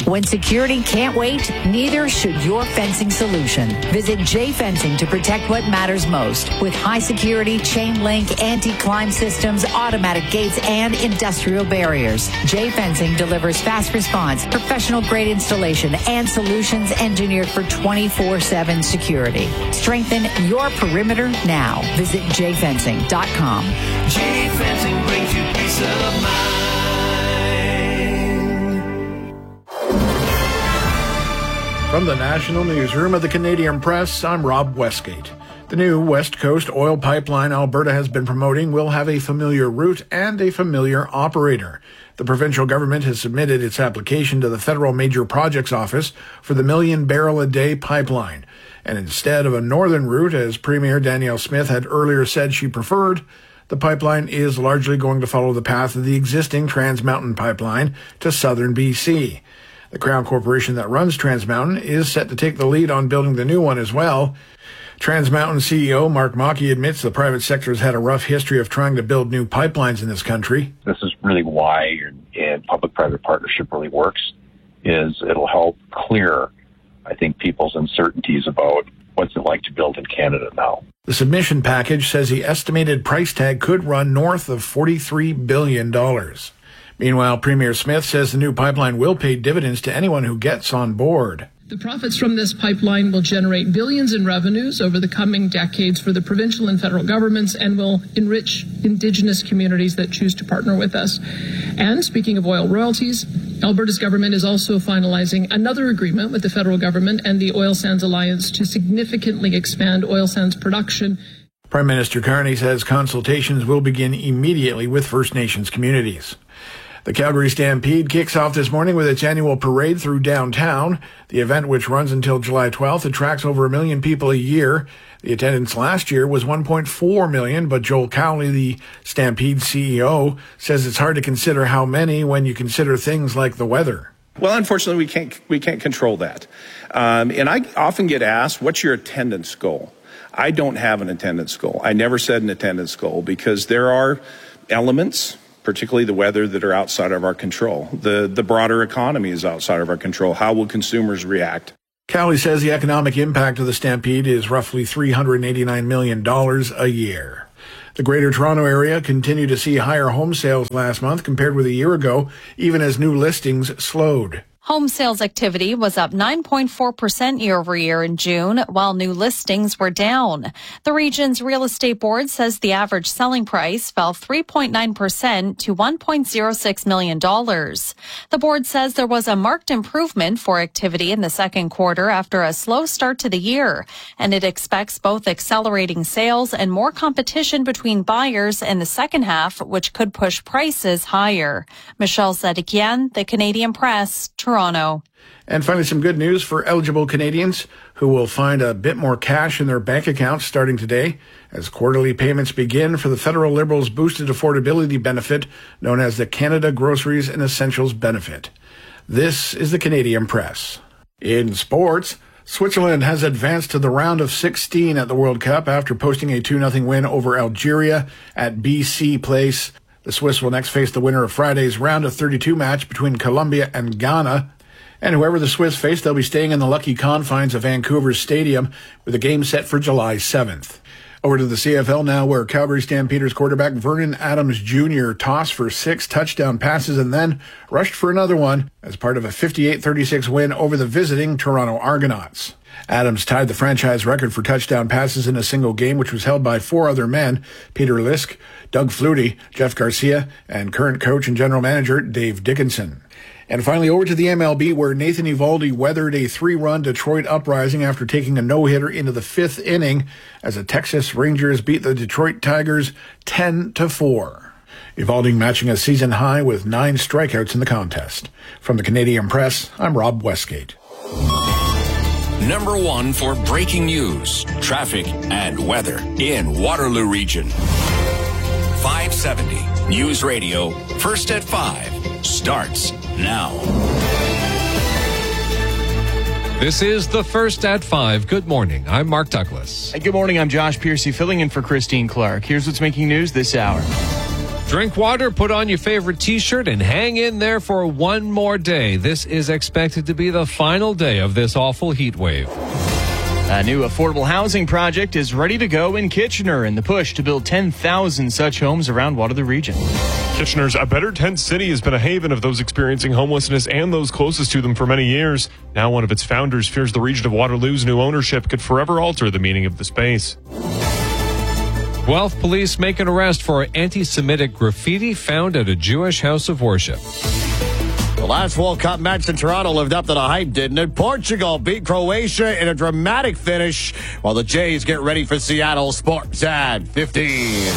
When security can't wait, neither should your fencing solution. Visit J Fencing to protect what matters most. With high security, chain link, anti-climb systems, automatic gates, and industrial barriers. J Fencing delivers fast response, professional grade installation, and solutions engineered for 24/7 security. Strengthen your perimeter now. Visit jfencing.com. J Fencing brings you peace of mind. From the National Newsroom of the Canadian Press, I'm Rob Westgate. The new West Coast oil pipeline Alberta has been promoting will have a familiar route and a familiar operator. The provincial government has submitted its application to the Federal Major Projects Office for the million-barrel-a-day pipeline. And instead of a northern route, as Premier Danielle Smith had earlier said she preferred, the pipeline is largely going to follow the path of the existing Trans Mountain pipeline to southern BC. The Crown Corporation that runs Trans Mountain is set to take the lead on building the new one as well. Trans Mountain CEO Mark Maki admits the private sector has had a rough history of trying to build new pipelines in this country. This is really why public-private partnership really works, is it'll help clear, I think, people's uncertainties about what's it like to build in Canada now. The submission package says the estimated price tag could run north of $43 billion. Meanwhile, Premier Smith says the new pipeline will pay dividends to anyone who gets on board. The profits from this pipeline will generate billions in revenues over the coming decades for the provincial and federal governments and will enrich Indigenous communities that choose to partner with us. And speaking of oil royalties, Alberta's government is also finalizing another agreement with the federal government and the Oil Sands Alliance to significantly expand oil sands production. Prime Minister Carney says consultations will begin immediately with First Nations communities. The Calgary Stampede kicks off this morning with its annual parade through downtown. The event, which runs until July 12th, attracts over 1 million people a year. The attendance last year was 1.4 million, but Joel Cowley, the Stampede CEO, says it's hard to consider how many when you consider things like the weather. Well, unfortunately, we can't control that. And I often get asked, what's your attendance goal? I don't have an attendance goal. I never set an attendance goal because there are elements, particularly the weather, that are outside of our control. The broader economy is outside of our control. How will consumers react? Cowley says the economic impact of the Stampede is roughly $389 million a year. The Greater Toronto Area continued to see higher home sales last month compared with a year ago, even as new listings slowed. Home sales activity was up 9.4% year over year in June, while new listings were down. The region's real estate board says the average selling price fell 3.9% to $1.06 million. The board says there was a marked improvement for activity in the second quarter after a slow start to the year, and it expects both accelerating sales and more competition between buyers in the second half, which could push prices higher. Michelle Sadikian, The Canadian Press, Toronto. And finally, some good news for eligible Canadians who will find a bit more cash in their bank accounts starting today as quarterly payments begin for the federal Liberals' boosted affordability benefit known as the Canada Groceries and Essentials Benefit. This is the Canadian Press. In sports, Switzerland has advanced to the round of 16 at the World Cup after posting a 2-0 win over Algeria at BC Place. The Swiss will next face the winner of Friday's round of 32 match between Colombia and Ghana. And whoever the Swiss face, they'll be staying in the lucky confines of Vancouver's stadium with a game set for July 7th. Over to the CFL now, where Calgary Stampeders quarterback Vernon Adams Jr. tossed for 6 touchdown passes and then rushed for another one as part of a 58-36 win over the visiting Toronto Argonauts. Adams tied the franchise record for touchdown passes in a single game, which was held by 4 other men, Peter Lisk, Doug Flutie, Jeff Garcia, and current coach and general manager Dave Dickinson. And finally, over to the MLB, where Nathan Eovaldi weathered a 3-run Detroit uprising after taking a no-hitter into the 5th inning as the Texas Rangers beat the Detroit Tigers 10-4. Eovaldi matching a season high with 9 strikeouts in the contest. From the Canadian Press, I'm Rob Westgate. Number 1 for breaking news, traffic, and weather in Waterloo Region. 570 News Radio, First at 5, starts now. This is the First at 5. Good morning. I'm Mark Douglas. Hey, good morning. I'm Josh Piercy, filling in for Christine Clark. Here's what's making news this hour. Drink water, put on your favorite t-shirt, and hang in there for one more day. This is expected to be the final day of this awful heat wave. A new affordable housing project is ready to go in Kitchener in the push to build 10,000 such homes around Waterloo Region. Kitchener's A Better Tent City has been a haven of those experiencing homelessness and those closest to them for many years. Now one of its founders fears the region of Waterloo's new ownership could forever alter the meaning of the space. Guelph police make an arrest for anti-Semitic graffiti found at a Jewish house of worship. The last World Cup match in Toronto lived up to the hype, didn't it? Portugal beat Croatia in a dramatic finish while the Jays get ready for Seattle. Sports at 15.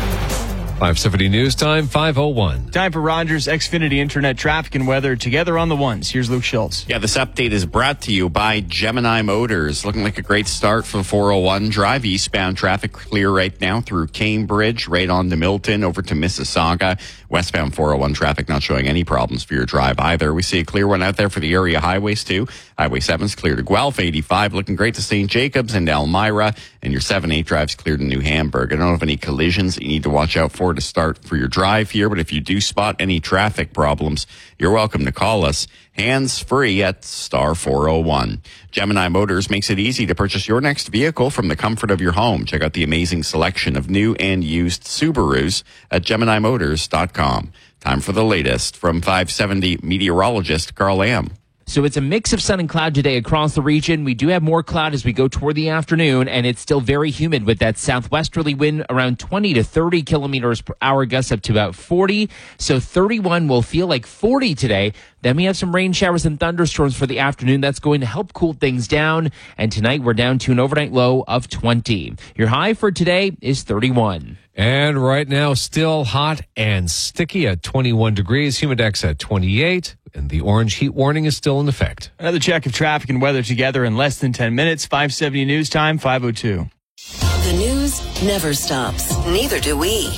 570 News Time, 5:01. Time for Rogers Xfinity Internet traffic and weather together on the ones. Here's Luke Schultz. Yeah, this update is brought to you by Gemini Motors. Looking like a great start for the 401 drive. Eastbound traffic clear right now through Cambridge, right on to Milton, over to Mississauga. Westbound 401 traffic not showing any problems for your drive either. We see a clear one out there for the area highways too. Highway 7's clear to Guelph, 85 looking great to St. Jacobs and Elmira, and your 7-8 drive's clear to New Hamburg. I don't have any collisions that you need to watch out for to start for your drive here, but if you do spot any traffic problems, you're welcome to call us hands-free at star 401. Gemini Motors makes it easy to purchase your next vehicle from the comfort of your home. Check out the amazing selection of new and used Subarus at GeminiMotors.com. Time for the latest from 570 meteorologist Carl Lamb. So it's a mix of sun and cloud today across the region. We do have more cloud as we go toward the afternoon, and it's still very humid with that southwesterly wind around 20 to 30 kilometers per hour, gusts up to about 40. So 31 will feel like 40 today. Then we have some rain showers and thunderstorms for the afternoon. That's going to help cool things down. And tonight we're down to an overnight low of 20. Your high for today is 31. And right now, still hot and sticky at 21 degrees, humidex at 28, and the orange heat warning is still in effect. Another check of traffic and weather together in less than 10 minutes. 570 News Time, 5:02. The news never stops. Neither do we.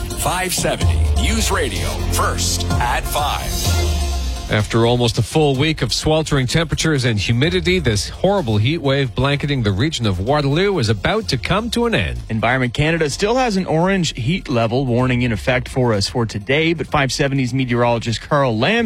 570 News Radio, first at 5. After almost a full week of sweltering temperatures and humidity, this horrible heat wave blanketing the region of Waterloo is about to come to an end. Environment Canada still has an orange heat level warning in effect for us for today, but 570's meteorologist Carl Lamb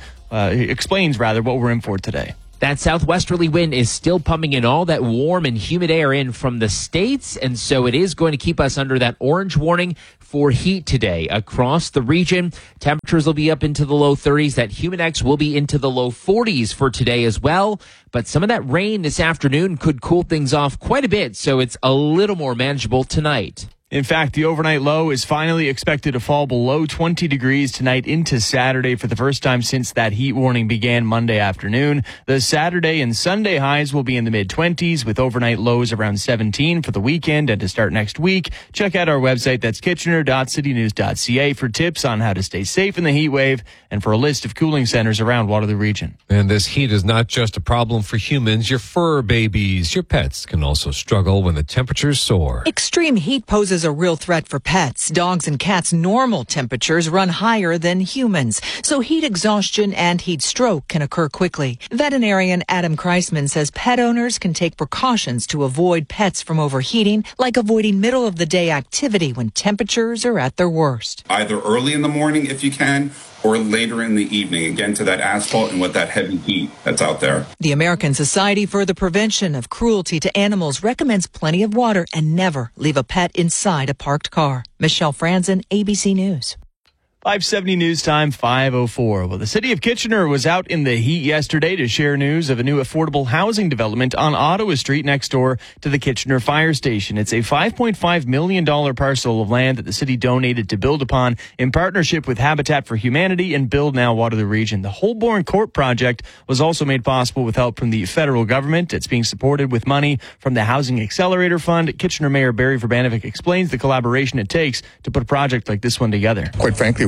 explains what we're in for today. That southwesterly wind is still pumping in all that warm and humid air in from the States, and so it is going to keep us under that orange warning for heat today across the region. Temperatures will be up into the low 30s. That humidex will be into the low 40s for today as well. But some of that rain this afternoon could cool things off quite a bit, so it's a little more manageable tonight. In fact, the overnight low is finally expected to fall below 20 degrees tonight into Saturday for the first time since that heat warning began Monday afternoon. The Saturday and Sunday highs will be in the mid-20s with overnight lows around 17 for the weekend and to start next week. Check out our website, that's kitchener.citynews.ca, for tips on how to stay safe in the heat wave and for a list of cooling centers around Waterloo Region. And this heat is not just a problem for humans. Your fur babies, your pets can also struggle when the temperatures soar. Extreme heat poses a real threat for pets. Dogs and cats' normal temperatures run higher than humans, so heat exhaustion and heat stroke can occur quickly. Veterinarian Adam Kreisman says pet owners can take precautions to avoid pets from overheating, like avoiding middle-of-the-day activity when temperatures are at their worst. Either early in the morning if you can, or later in the evening, again, to that asphalt and with that heavy heat that's out there. The American Society for the Prevention of Cruelty to Animals recommends plenty of water and never leave a pet inside a parked car. Michelle Franzen, ABC News. 570 News Time, 5:04. Well, the city of Kitchener was out in the heat yesterday to share news of a new affordable housing development on Ottawa Street next door to the Kitchener Fire Station. It's a $5.5 million parcel of land that the city donated to build upon in partnership with Habitat for Humanity and Build Now Waterloo Region. The Holborn Court project was also made possible with help from the federal government. It's being supported with money from the Housing Accelerator Fund. Kitchener Mayor Barry Verbanovic explains the collaboration it takes to put a project like this one together. Quite frankly,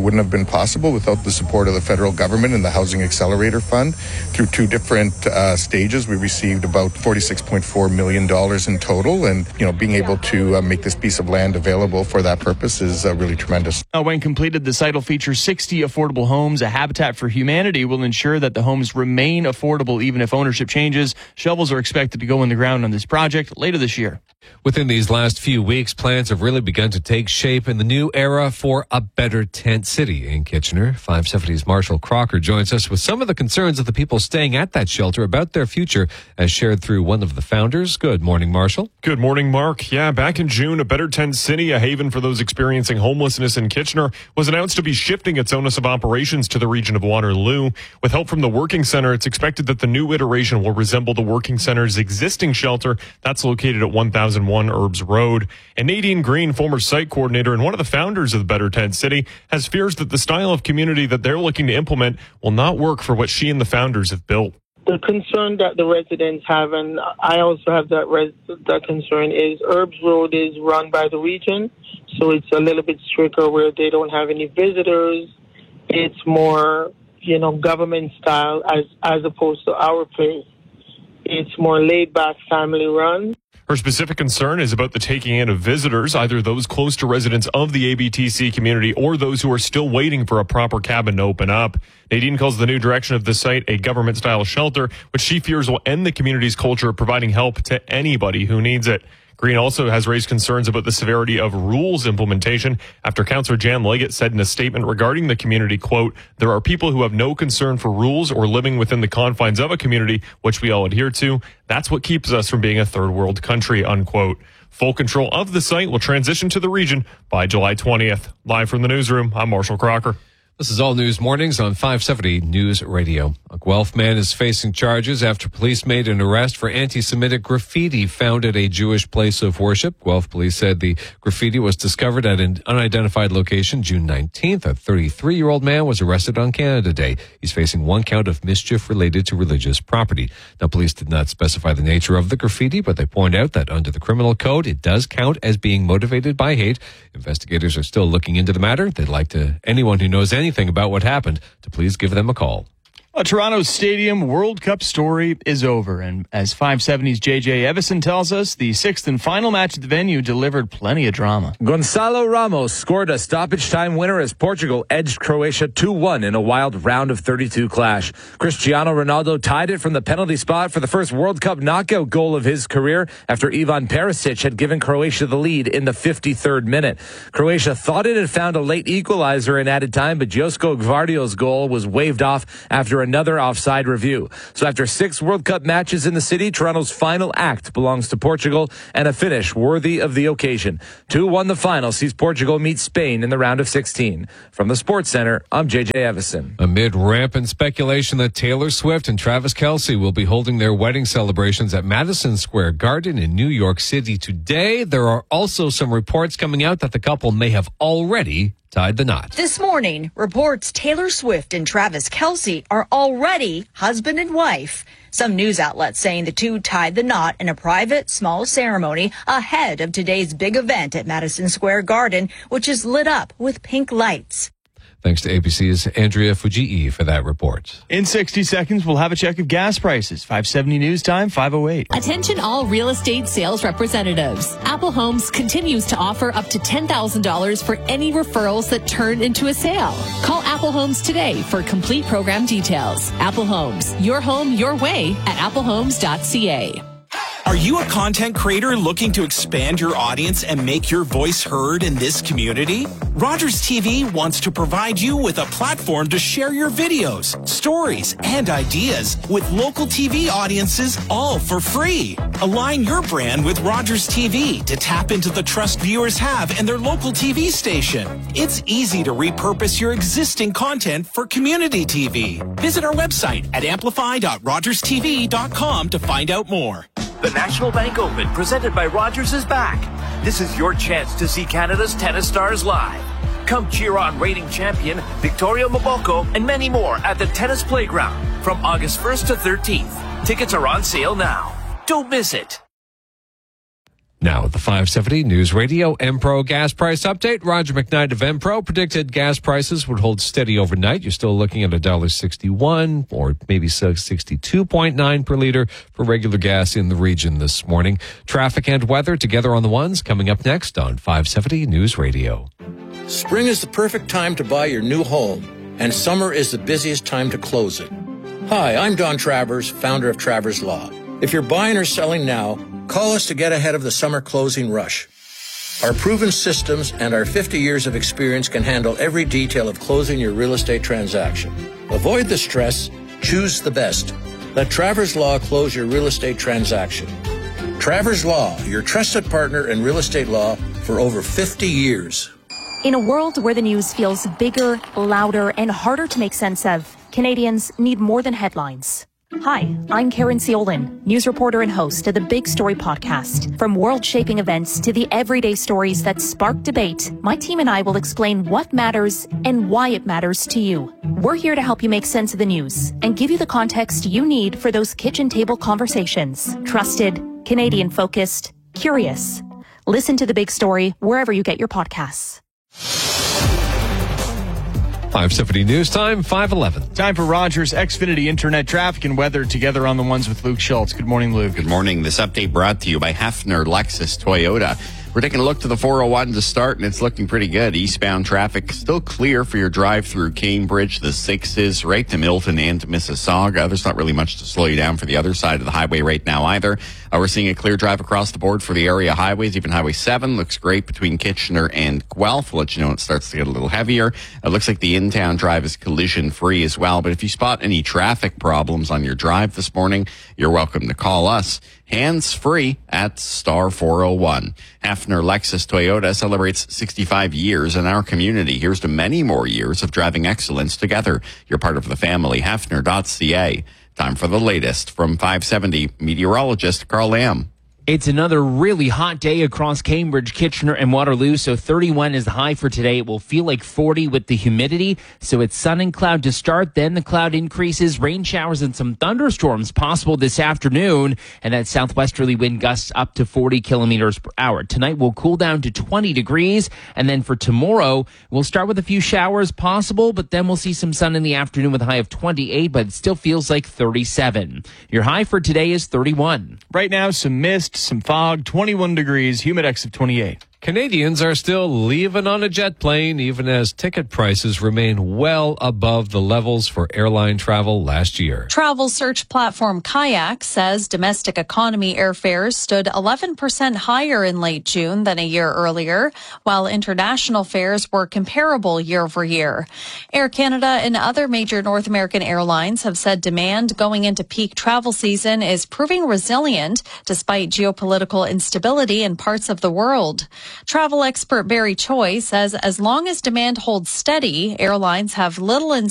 wouldn't have been possible without the support of the federal government and the Housing Accelerator Fund. Through 2 different stages, we received about $46.4 million in total, and being able to make this piece of land available for that purpose is really tremendous. When completed, the site will feature 60 affordable homes. A Habitat for Humanity will ensure that the homes remain affordable even if ownership changes. Shovels are expected to go in the ground on this project later this year. Within these last few weeks, plans have really begun to take shape in the new era for a better tent city in Kitchener. 570's Marshall Crocker joins us with some of the concerns of the people staying at that shelter about their future, as shared through one of the founders. Good morning, Marshall. Good morning, Mark. Yeah, back in June, a better tent city, a haven for those experiencing homelessness in Kitchener, was announced to be shifting its onus of operations to the region of Waterloo. With help from the Working Center, it's expected that the new iteration will resemble the Working Center's existing shelter that's located at 1001 Herbs Road. And Nadine Green, former site coordinator and one of the founders of the Better Tent City, has fears that the style of community that they're looking to implement will not work for what she and the founders have built. The concern that the residents have, and I also have that concern, is Herbs Road is run by the region, so it's a little bit stricter where they don't have any visitors. It's more, government style as opposed to our place. It's more laid back, family run. Her specific concern is about the taking in of visitors, either those close to residents of the ABTC community or those who are still waiting for a proper cabin to open up. Nadine calls the new direction of the site a government-style shelter, which she fears will end the community's culture of providing help to anybody who needs it. Green also has raised concerns about the severity of rules implementation after Councillor Jan Leggett said in a statement regarding the community, quote, "There are people who have no concern for rules or living within the confines of a community, which we all adhere to. That's what keeps us from being a third world country," unquote. Full control of the site will transition to the region by July 20th. Live from the newsroom, I'm Marshall Crocker. This is All News Mornings on 570 News Radio. A Guelph man is facing charges after police made an arrest for anti-Semitic graffiti found at a Jewish place of worship. Guelph police said the graffiti was discovered at an unidentified location June 19th. A 33-year-old man was arrested on Canada Day. He's facing 1 count of mischief related to religious property. Now, police did not specify the nature of the graffiti, but they point out that under the criminal code, it does count as being motivated by hate. Investigators are still looking into the matter. They'd like anyone who knows anything about what happened to please give them a call. A Toronto Stadium World Cup story is over, and as 570's JJ Evison tells us, the 6th and final match at the venue delivered plenty of drama. Gonçalo Ramos scored a stoppage-time winner as Portugal edged Croatia 2-1 in a wild round of 32 clash. Cristiano Ronaldo tied it from the penalty spot for the first World Cup knockout goal of his career after Ivan Perisic had given Croatia the lead in the 53rd minute. Croatia thought it had found a late equalizer in added time, but Josko Gvardio's goal was waved off after another offside review. So after 6 World Cup matches in the city, Toronto's final act belongs to Portugal and a finish worthy of the occasion. 2-1 the final sees Portugal meet Spain in the round of 16. From the Sports Center, I'm JJ Evison. Amid rampant speculation that Taylor Swift and Travis Kelce will be holding their wedding celebrations at Madison Square Garden in New York City today, there are also some reports coming out that the couple may have already tied the knot. This morning, reports Taylor Swift and Travis Kelce are already husband and wife. Some news outlets saying the two tied the knot in a private, small ceremony ahead of today's big event at Madison Square Garden, which is lit up with pink lights. Thanks to ABC's Andrea Fujii for that report. In 60 seconds, we'll have a check of gas prices. 570 News Time, 5:08. Attention all real estate sales representatives. Apple Homes continues to offer up to $10,000 for any referrals that turn into a sale. Call Apple Homes today for complete program details. Apple Homes, your home, your way at applehomes.ca. Are you a content creator looking to expand your audience and make your voice heard in this community? Rogers TV wants to provide you with a platform to share your videos, stories, and ideas with local TV audiences, all for free. Align your brand with Rogers TV to tap into the trust viewers have in their local TV station. It's easy to repurpose your existing content for community TV. Visit our website at amplify.rogerstv.com to find out more. The National Bank Open, presented by Rogers, is back. This is your chance to see Canada's tennis stars live. Come cheer on reigning champion Victoria Mboko and many more at the Tennis Playground from August 1st to 13th. Tickets are on sale now. Don't miss it. Now, the 570 News Radio Empro gas price update. Roger McKnight of Empro predicted gas prices would hold steady overnight. You're still looking at $1.61 or maybe 62.9 per liter for regular gas in the region this morning. Traffic and weather together on the ones coming up next on 570 News Radio. Spring is the perfect time to buy your new home, and summer is the busiest time to close it. Hi, I'm Don Travers, founder of Travers Law. If you're buying or selling now, call us to get ahead of the summer closing rush. Our proven systems and our 50 years of experience can handle every detail of closing your real estate transaction. Avoid the stress, choose the best. Let Travers Law close your real estate transaction. Travers Law, your trusted partner in real estate law for over 50 years. In a world where the news feels bigger, louder, and harder to make sense of, Canadians need more than headlines. Hi, I'm Karen Ciolin, news reporter and host of the Big Story podcast. From world-shaping events to the everyday stories that spark debate, my team and I will explain what matters and why it matters to you. We're here to help you make sense of the news and give you the context you need for those kitchen table conversations. Trusted, Canadian-focused, curious. Listen to The Big Story wherever you get your podcasts. 570 News Time, 5:11. Time for Rogers Xfinity Internet traffic and weather together on the ones with Luke Schultz. Good morning, Luke. Good morning. This update brought to you by Hefner Lexus Toyota. We're taking a look to the 401 to start, and it's looking pretty good. Eastbound traffic still clear for your drive through Cambridge. The 6s right to Milton and Mississauga. There's not really much to slow you down for the other side of the highway right now either. We're seeing a clear drive across the board for the area highways. Even Highway 7 looks great between Kitchener and Guelph. We'll let you know it starts to get a little heavier. It looks like the in-town drive is collision-free as well. But if you spot any traffic problems on your drive this morning, you're welcome to call us. Hands-free at star 401. Hefner Lexus Toyota celebrates 65 years in our community. Here's to many more years of driving excellence together. You're part of the family. Hefner.ca. Time for the latest from 570 meteorologist Carl Lamb. It's another really hot day across Cambridge, Kitchener, and Waterloo. So 31 is the high for today. It will feel like 40 with the humidity. So it's sun and cloud to start. Then the cloud increases, rain showers and some thunderstorms possible this afternoon. And that southwesterly wind gusts up to 40 kilometers per hour. Tonight will cool down to 20 degrees. And then for tomorrow, we'll start with a few showers possible, but then we'll see some sun in the afternoon with a high of 28, but it still feels like 37. Your high for today is 31. Right now, some mist, some fog, 21 degrees, humidex of 28. Canadians are still leaving on a jet plane, even as ticket prices remain well above the levels for airline travel last year. Travel search platform Kayak says domestic economy airfares stood 11% higher in late June than a year earlier, while international fares were comparable year over year. Air Canada and other major North American airlines have said demand going into peak travel season is proving resilient despite geopolitical instability in parts of the world. Travel expert Barry Choi says as long as demand holds steady, airlines have little